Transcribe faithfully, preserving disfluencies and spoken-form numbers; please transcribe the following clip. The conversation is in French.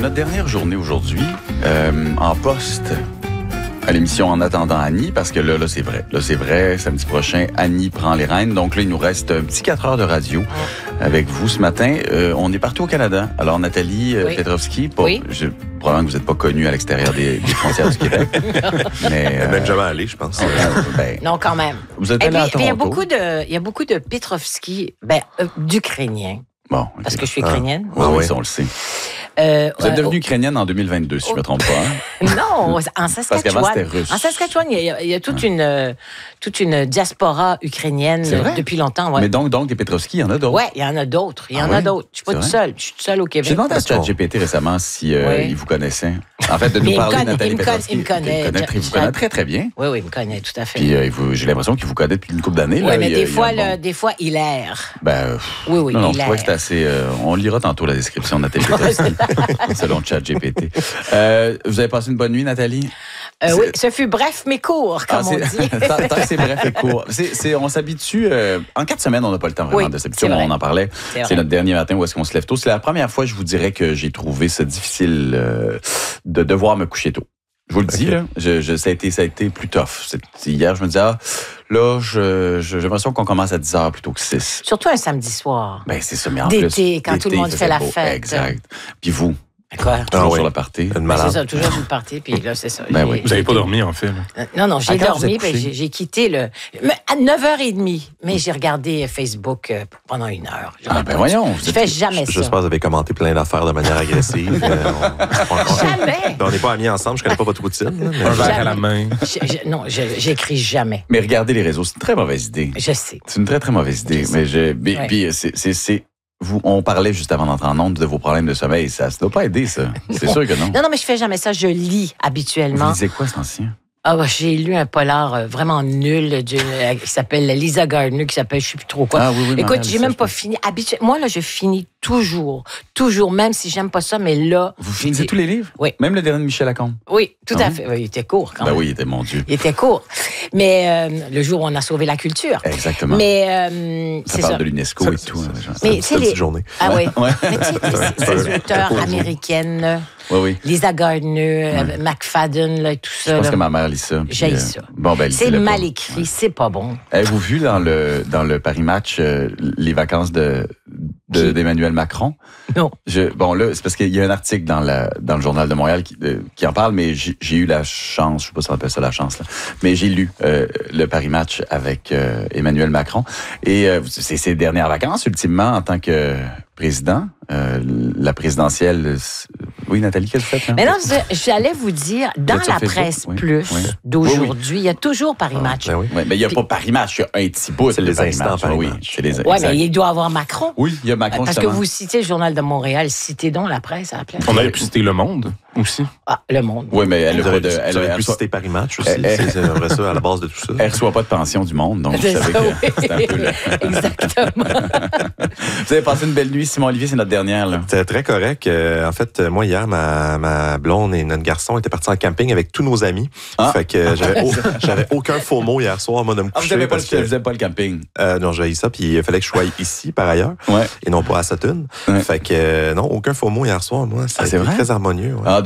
notre dernière journée aujourd'hui, euh, en poste à l'émission En attendant Annie, parce que là, là c'est vrai. Là, c'est vrai, samedi prochain, Annie prend les rênes. Donc là, il nous reste un petit quatre heures de radio avec vous ce matin. Euh, on est partout au Canada. Alors, Nathalie euh, oui. Petrovski, pas, oui. je, probablement que vous n'êtes pas connue à l'extérieur des, des frontières du Québec. mais euh, même jamais allé, je pense. euh, ben, Non, quand même. vous êtes Et allé puis, à puis il y a Toronto. beaucoup de, il y a beaucoup de Petrovski, ben, euh, d'Ukrainiens. Bon, okay. Parce que je suis ukrainienne. Ah, oui, Ah, oui, oui. ça, on le sait. Euh, Vous êtes euh, devenue ukrainienne en deux mille vingt-deux, si je ne me trompe pas. Hein? Non, en Parce qu'avant, Saskatchewan. c'était russe. En Saskatchewan, il y a, il y a toute, une, euh, toute une diaspora ukrainienne C'est vrai? depuis longtemps. Ouais. Mais donc, donc, des Petrovski, il y en a d'autres. Ouais, il y en a d'autres. Il y Ah en oui? a d'autres. Je suis pas C'est toute vrai? seule. Je suis toute seule au Québec. J'ai demandé à Parce qu'on- ChatGPT récemment si euh, Oui. il vous connaissait. En fait, de nous Mais il me parler de connaît, Nathalie il me Petrovski. connaît, il me connaît. Il connaît très- il vous connaît très, très bien. Oui, oui, il me connaît, tout à fait. Puis euh, il vous- j'ai l'impression qu'il vous connaît depuis une couple d'années. Oui, là. mais Il y a- des il y a fois, un bon- là, des fois, il erre. Ben, euh, Oui, oui, non, non, il je trouvais que erre. c'était assez... euh, on lira tantôt la description de Nathalie Petrovski, selon ChatGPT. Euh, vous avez passé une bonne nuit, Nathalie? Euh, C'est- oui, ce fut bref mais court, comme Ah, on c'est- dit. tant, tant que c'est bref et court. C'est, c'est, on s'habitue... euh, en quatre semaines, on n'a pas le temps vraiment Oui, de s'habituer. c'est vrai. On en parlait. C'est vrai. C'est notre dernier matin où est-ce qu'on se lève tôt. C'est la première fois, je vous dirais, que j'ai trouvé ça difficile euh, de devoir me coucher tôt. Je vous le dis, Ok. là, je, je, ça, a été, ça a été plus tough. C'est, hier, je me disais, ah, là, je, je, j'ai l'impression qu'on commence à dix heures plutôt que six. Surtout un samedi soir. Ben, c'est ça, mais en D'été, plus, quand tout le d'été, monde il fait faisait la beau. fête. Exact. Puis vous, Quoi? toujours Ah oui. sur le party. Une Ben, malade. c'est ça, toujours sur le party, puis là, c'est ça. Ben J'ai- oui. Vous n'avez pas dormi, en fait. Là. Euh, Non, non, j'ai À quand vous dormi, êtes puis couché? j'ai, j'ai quitté le... Mais à neuf heures trente, mais j'ai regardé Facebook euh, pendant une heure. J'ai Ah, pas- ben voyons. vous Je êtes- fais jamais J'espère ça. que vous avez commenté plein d'affaires de manière agressive. Euh, on- on- on- Jamais. on n'est pas amis ensemble, je connais pas votre routine. là, mais- Un verre à Jamais. la main. Je- je- non, je- j'écris jamais. Mais regardez les réseaux, c'est une très mauvaise idée. Je sais. C'est une très, très mauvaise idée. Je sais. Mais je, mais- Ouais. puis c'est, c'est, c'est, vous, on parlait juste avant d'entrer en ondes de vos problèmes de sommeil. Ça ne doit pas aider, ça. C'est sûr que non. Non, non, mais je fais jamais ça. Je lis Vous habituellement. lisez quoi, cet ancien? Ah, bah, j'ai lu un polar euh, vraiment nul d'une, euh, qui s'appelle Lisa Gardner, qui s'appelle je sais plus trop quoi. Ah oui, oui. Écoute, Marianne, j'ai ça, même je pas pense. fini. Habitu- Moi, là, je finis toujours. Toujours, même si j'aime pas ça, mais là. Vous j'ai finissez des- tous les livres? Oui. Même le dernier de Michel Lacombe? Oui, tout Ah à oui? fait. Oui, il était court quand Ben même. oui, il était mon Dieu. Il était court. Mais euh, le jour où on a sauvé la culture. Exactement. Mais euh, ça c'est parle ça. de l'UNESCO Ça, et c'est- tout. ça, hein, genre. Mais C'est tu une sais, petite les- journée. Ah oui. Ouais. Mais tu sais, ces- ces auteurs américaines, Oui, oui. Lisa Gardner, euh, McFadden, là, tout ça. Je pense là, que ma mère lit ça. puis, J'haïs euh, ça. Bon, ben, c'est lisez-le mal pas. écrit, c'est pas bon. Avez-vous vu dans le, dans le Paris Match euh, les vacances de, de- Qui? d'Emmanuel Macron? Non. Je, bon, là, c'est parce qu'il y a un article dans, la, dans le Journal de Montréal qui, euh, qui en parle, mais j'ai, j'ai eu la chance, je sais pas si on appelle ça la chance, là, mais j'ai lu euh, le Paris Match avec euh, Emmanuel Macron. Et euh, c'est ses dernières vacances, ultimement, en tant que président. Euh, la présidentielle... c'est- Oui, Nathalie, qu'est-ce que vous faites? Là? Mais non, je- j'allais vous dire, dans êtes sur la Facebook? presse Oui. plus Oui. d'aujourd'hui, il y a toujours Paris Match. Ben oui. Ouais, mais il n'y a pas Paris Match, il y a un petit bout C'est de les Paris instants Match. Paris oui, Match. c'est les Ouais, exact. mais il doit avoir Macron. Oui, il y a Macron, Parce que justement. vous citez le Journal de Montréal, citez donc la presse à la place. On aurait pu citer Le Monde aussi. Ah, Le Monde. Oui, mais elle Vous n'a pas aurez de... pu- Elle, vous aurez elle, pu reçoit- citer Paris Match aussi. Elle- elle- C'est c'est vrai ça à la base de tout ça. elle reçoit pas de pension du monde, donc C'est vous savez ça, que oui. c'est un peu le- Exactement. Vous avez passé une belle nuit, Simon Olivier, c'est notre dernière, là. C'était très correct. Euh, en fait, moi, hier, ma, ma blonde et notre garçon étaient partis en camping avec tous nos amis. Ah. Fait que j'avais, au- j'avais aucun faux mot hier soir, moi, de me Ah, vous coucher. n'avez pas, parce le- que, vous avez pas le camping. euh, non, j'ai ça, puis il fallait que je sois ici, par ailleurs, Ouais. et non pas à Sutton. Ouais. Fait que, euh, non, aucun faux mot hier soir, moi. Ça Ah, a c'est été vrai? très harmonieux. Ouais. Ah,